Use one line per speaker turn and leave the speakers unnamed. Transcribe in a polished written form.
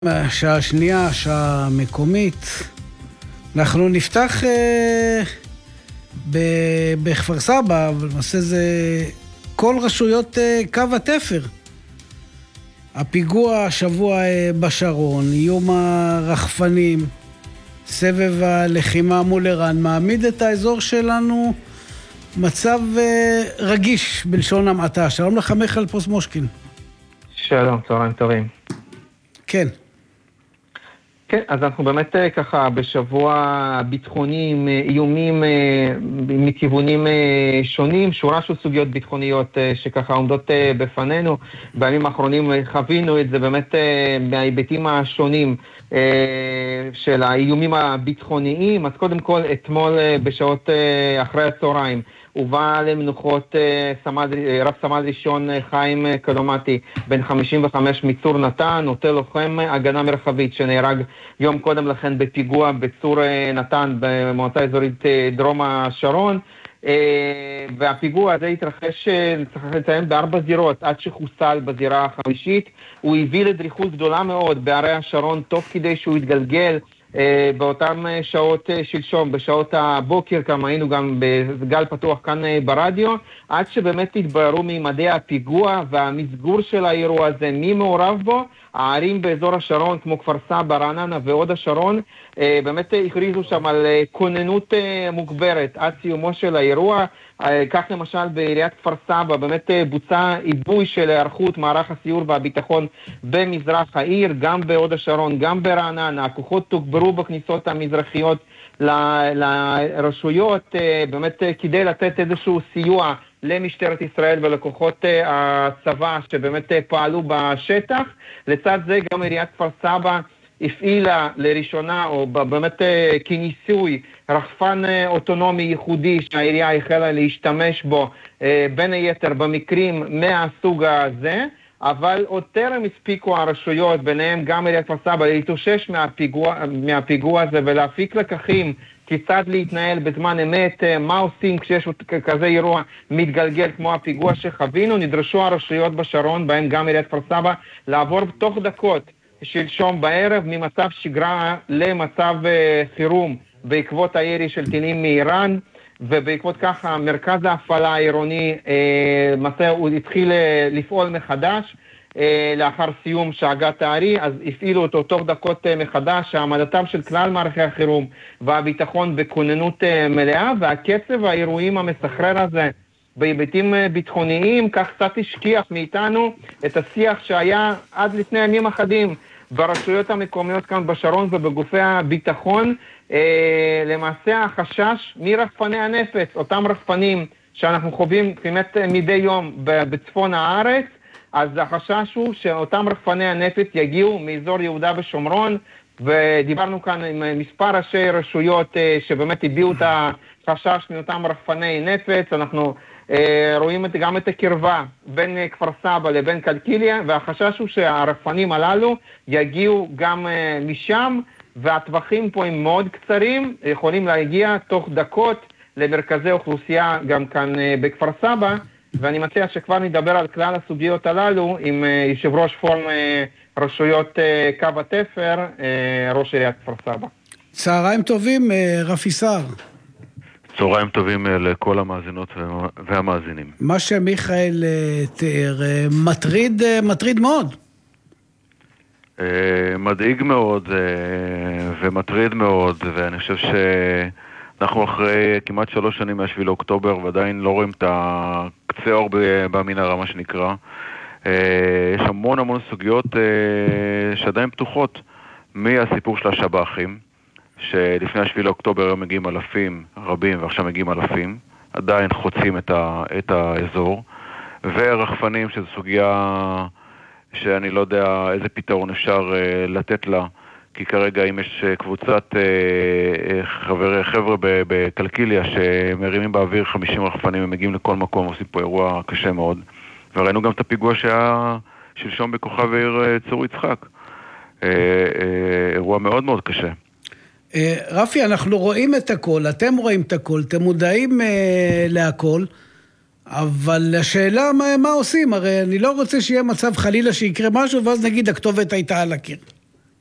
שעה שנייה, שעה מקומית. אנחנו נפתח בכפר סבא, אבל למעשה זה כל רשויות קו התפר. הפיגוע השבוע בשרון, איום הרחפנים, סבב הלחימה מול איראן, מעמיד את האזור שלנו מצב רגיש בלשון המעטה. שלום לך מיכאל פוסט-מושקין.
שלום, צהריים טובים.
כן.
כן, אז אנחנו באמת ככה בשבוע ביטחוני עם איומים מכיוונים שונים, שורה של סוגיות ביטחוניות שככה עומדות בפנינו. בימים האחרונים חווינו את זה באמת מההיבטים השונים של האיומים הביטחוניים. אז קודם כל, אתמול בשעות אחרי הצהריים, הובא למנוחות רב סמל ראשון חיים קלומטי, בן 55 מצור נתן, נוטה לוחם הגנה מרחבית, שנהרג יום קודם לכן בפיגוע בצור נתן במועצה אזורית דרום השרון. והפיגוע הזה התרחש, צריך לציין, ב4 זירות, עד שחוסל בזירה החמישית. הוא הביא לדריכות גדולה מאוד בערי השרון, תוך כדי שהוא התגלגל באותן שעות שלשום, בשעות הבוקר, כמה היינו גם בגל פתוח כאן ברדיו, עד שבאמת התבררו ממדי הפיגוע והמסגור של האירוע הזה, מי מעורב בו. הערים באזור השרון, כמו כפר סבא, רעננה ועוד השרון, באמת הכריזו שם על כוננות מוגברת עד סיומו של האירוע. כך למשל בעיריית כפר סבא באמת בוצע עיבוי של היערכות מערך הסיור והביטחון במזרח העיר, גם בעוד השרון, גם ברעננה. הכוחות תוגברו בכניסות המזרחיות לרשויות, באמת כדי לתת איזשהו סיוע למשטרת ישראל ולכוחות הצבא שבאמת פעלו בשטח. לצד זה גם עיריית כפר סבא הפעילה לראשונה, או באמת כניסוי, רחפן אוטונומי ייחודי שהעירייה החלה להשתמש בו בין היתר במקרים מהסוג הזה. אבל עוד טרם הספיקו הרשויות, ביניהם גם עיריית כפר סבא, להתאושש מהפיגוע הזה ולהפיק לקחים כיצד להתנהל בזמן אמת, מה עושים כשיש כזה אירוע מתגלגל כמו הפיגוע שחווינו. נדרשו הרשויות בשרון, בהם גם עיריית כפר סבא, לעבור בתוך דקות שלשום בערב ממצב שגרה למצב חירום בעקבות הירי של טילים מאיראן, ובעקבות כך מרכז ההפעלה העירוני הוא התחיל לפעול מחדש לאחר סיום שאגת הארי. אז הפעילו אותו תוך דקות מחדש. העמדתם של כלל מערכי החירום והביטחון בכוננות מלאה, והקצב האירועים המסחרר הזה בהיבטים ביטחוניים כך קצת השכיח מאיתנו את השיח שהיה עד לפני ימים אחדים ברשויות המקומיות כאן בשרון ובגופי הביטחון. למעשה החשש מרחפני הנפץ, אותם רחפנים שאנחנו חווים כמעט מדי יום בצפון הארץ, אז החשש הוא שאותם רחפני הנפץ יגיעו מאזור יהודה ושומרון, ודיברנו כאן עם מספר ראשי רשויות שבאמת הביאו את החשש מאותם רחפני נפץ. אנחנו רואים גם את הקרבה בין כפר סבא לבין קלקיליה, והחשש הוא שהרחפנים הללו יגיעו גם משם, והטווחים פה הם מאוד קצרים, יכולים להגיע תוך דקות למרכזי אוכלוסייה גם כאן בכפר סבא. ואני מציע שכבר נדבר על כלל הסוגיות הללו עם יושב ראש פורום רשויות קו התפר, ראש עיריית כפר סבא.
צהריים טובים, רפי סער.
צהריים טובים לכל המאזינות והמאזינים.
מה שמיכאל תיאר מטריד מאוד.
מדאיג מאוד ומטריד מאוד, ואני חושב שאנחנו אחרי כמעט 3 שנים מה7 לאוקטובר ועדיין לא רואים את הקצה האור במנהרה, מה שנקרא. יש המון סוגיות שעדיין פתוחות, מהסיפור של השב"חים, שלפני 7 לאוקטובר הם מגיעים אלפים רבים ועכשיו מגיעים אלפים, עדיין חוצים את האזור, ורחפנים שזו סוגיה שאני לא יודע איזה פתרון אפשר לתת לה, כי כרגע אם יש קבוצת חבר'ה בקלקיליה שמרימים באוויר 50 רחפנים, הם מגיעים לכל מקום, עושים פה אירוע קשה מאוד. וראינו גם את הפיגוע שהיה שלשום בכוכב העיר צור יצחק. אירוע מאוד מאוד קשה.
רפי, אנחנו רואים את הכל, אתם רואים את הכל, אתם מודעים להכל, אבל השאלה מה עושים? הרי אני לא רוצה שיהיה מצב חלילה שיקרה משהו, ואז נגיד הכתובת הייתה על הקיר.